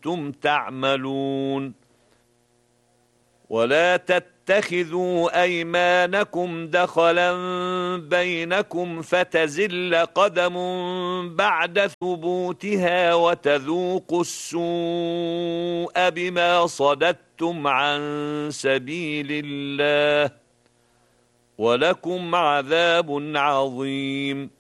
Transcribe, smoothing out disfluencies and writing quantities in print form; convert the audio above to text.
كنتم تعملون ولا تتخذوا أيمانكم دخلا بينكم فتزل قدم بعد ثبوتها وتذوقوا السوء بما صددتم عن سبيل الله ولكم عذاب عظيم